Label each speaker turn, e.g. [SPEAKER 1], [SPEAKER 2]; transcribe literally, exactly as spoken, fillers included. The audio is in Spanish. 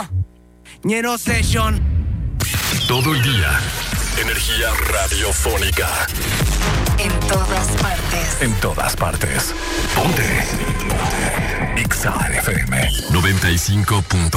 [SPEAKER 1] Uh, Ñero Session.
[SPEAKER 2] Todo el día. Energía radiofónica.
[SPEAKER 3] En todas partes.
[SPEAKER 2] En todas partes. Ponte. Ponte. X A F M noventa y cinco punto